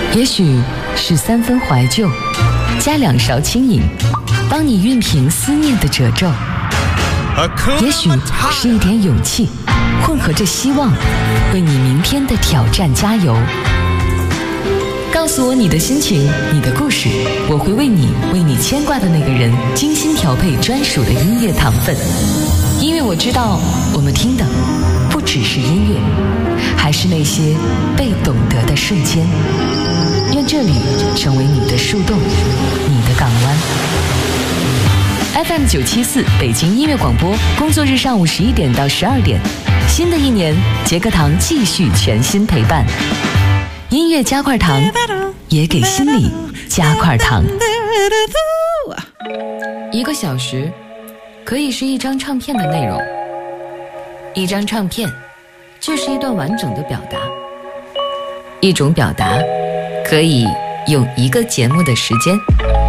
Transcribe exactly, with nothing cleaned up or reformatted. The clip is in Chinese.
也许是三分怀旧，加两勺轻饮，帮你熨平思念的褶皱；也许是一点勇气，混合着希望，为你明天的挑战加油。告诉我你的心情，你的故事，我会为你，为你牵挂的那个人精心调配专属的音乐糖分。因为我知道，我们听的不只是音乐，还是那些被懂得的瞬间。愿这里成为你的树洞，你的港湾。F M 九七四北京音乐广播，工作日上午十一点到十二点。新的一年，杰克堂继续全新陪伴。音乐加块糖，也给心里加块糖。一个小时可以是一张唱片的内容，一张唱片就是一段完整的表达，一种表达可以用一个节目的时间